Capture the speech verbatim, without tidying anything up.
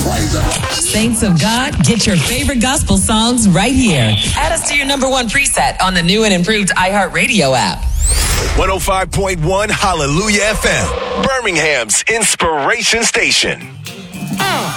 praise him. Saints of God, get your favorite gospel songs right here. Add us to your number one preset on the new and improved iHeartRadio app. one oh five point one Hallelujah F M, Birmingham's inspiration station. Uh.